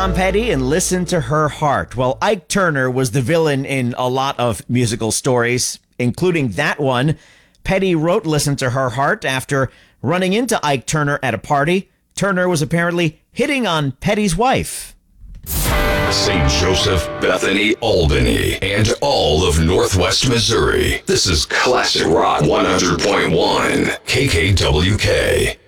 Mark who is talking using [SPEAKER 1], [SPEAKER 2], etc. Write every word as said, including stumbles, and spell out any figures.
[SPEAKER 1] Tom Petty and Listen to Her Heart. Well, Ike Turner was the villain in a lot of musical stories, including that one. Petty wrote Listen to Her Heart after running into Ike Turner at a party. Turner was apparently hitting on Petty's wife.
[SPEAKER 2] Saint Joseph, Bethany, Albany, and all of Northwest Missouri. This is Classic Rock one hundred point one, K K W K.